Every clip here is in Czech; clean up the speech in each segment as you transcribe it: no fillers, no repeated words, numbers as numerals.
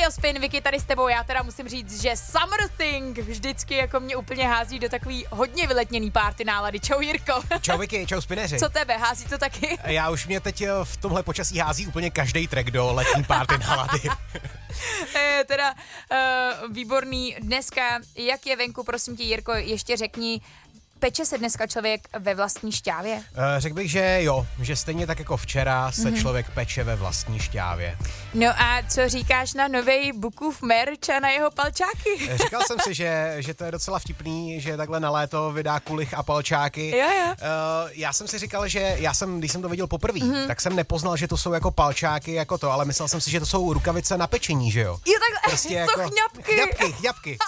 Radio Spin, Vicky tady s tebou, já teda musím říct, že Summer Thing vždycky jako mě úplně hází do takový hodně vyletněný party nálady. Čau Jirko. Čau Vicky, čau Spineři. Co tebe, hází to taky? Já už mě teď v tomhle počasí hází úplně každý track do letní party nálady. Teda výborný. Dneska, jak je venku, prosím tě Jirko, ještě řekni, peče se dneska člověk ve vlastní šťávě? Řekl bych, že jo, že stejně tak jako včera se člověk peče ve vlastní šťávě. No a co říkáš na novej Bookův merch a na jeho palčáky? Říkal jsem si, že to je docela vtipný, že takhle na léto vydá kulich a palčáky. Jo. Já jsem si říkal, že když jsem to viděl poprvé, tak jsem nepoznal, že to jsou jako palčáky jako to, ale myslel jsem si, že to jsou rukavice na pečení, že jo? Jo, takhle, Prostě to jako chňapky.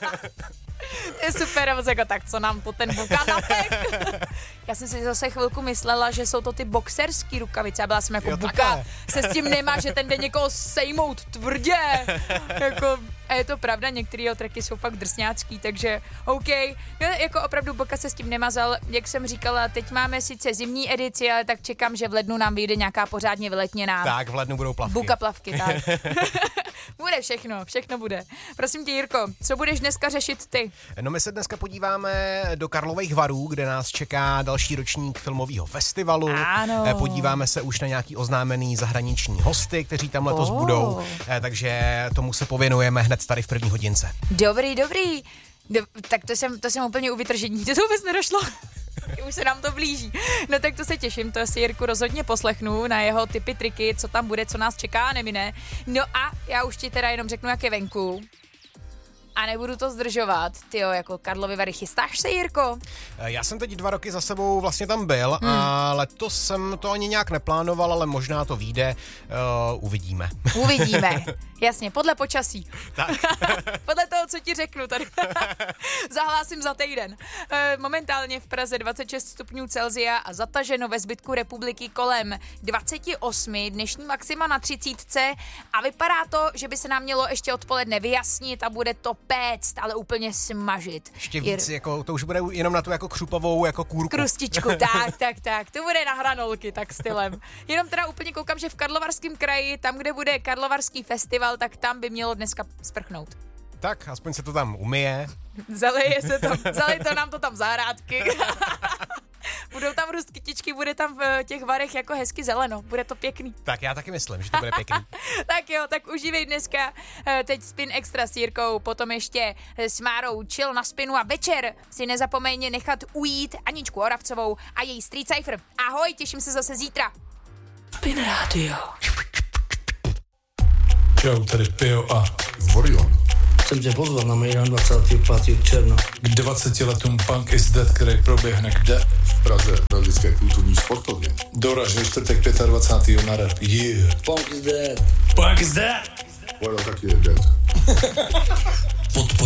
To je super, jako tak, co nám po ten Buka napek. Já jsem si zase chvilku myslela, že jsou to ty boxerský rukavice a byla jsem jako Buka, se s tím nemá, že ten jde někoho sejmout tvrdě. Jako, a je to pravda, některé jeho tracky jsou fakt drsňácký, takže OK. No, jako opravdu Buka se s tím nemazal, jak jsem říkala, teď máme sice zimní edici, ale tak čekám, že v lednu nám vyjde nějaká pořádně vyletněná. Tak, v lednu budou plavky. Buka plavky, tak. Bude všechno bude. Prosím tě, Jirko, co budeš dneska řešit ty? No my se dneska podíváme do Karlových Varů, kde nás čeká další ročník filmového festivalu. Ano. Podíváme se už na nějaký oznámený zahraniční hosty, kteří tam letos budou, takže tomu se pověnujeme hned tady v první hodince. Dobrý. Tak to jsem úplně u vytržení, to vůbec nedošlo. Už se nám to blíží. No tak to se těším, to si Jirku rozhodně poslechnu na jeho tipy, triky, co tam bude, co nás čeká, nemine. No a já už ti teda jenom řeknu, jak je venku. A nebudu to zdržovat. Tyjo, jako Karlovy Vary, chystáš se, Jirko? Já jsem teď 2 roky za sebou vlastně tam byl a letos jsem to ani nějak neplánoval, ale možná to vyjde. Uvidíme. Jasně, podle počasí. Tak. Podle toho, co ti řeknu tady. Zahlásím za týden. Momentálně v Praze 26 stupňů Celsia a zataženo ve zbytku republiky kolem 28, dnešní maxima na 30 a vypadá to, že by se nám mělo ještě odpoledne vyjasnit a bude to péct, ale úplně smažit. Ještě víc, jako, to už bude jenom na tu jako křupovou jako kůrku. Krustičku, tak. To bude na hranolky, tak stylem. Jenom teda úplně koukám, že v Karlovarském kraji, tam, kde bude Karlovarský festival, tak tam by mělo dneska sprchnout. Tak, aspoň se to tam umyje. Zalej to nám to tam zahrádky. Budou tam růst kytičky, bude tam v těch varech jako hezky zeleno, bude to pěkný. Tak já taky myslím, že to bude pěkný. Tak jo, tak užívej dneska teď Spin Extra s Jirkou, potom ještě s Márou chill na Spinu a večer si nezapomeň nechat ujít Aničku Oravcovou a její Street Cypher. Ahoj, těším se zase zítra. Spin Radio. Čau, tady Pio a Vorion. Chcem tě pozvat na Mejdan 25. června. K 20 letům Punk is Dead, který proběhne kde? V Praze, na Lidské kulturní sportovně. Doraž ve čtvrtek 25. na rap. Yeah. Punk is Dead. Punk is Dead. Vorion taky je dead. Podpor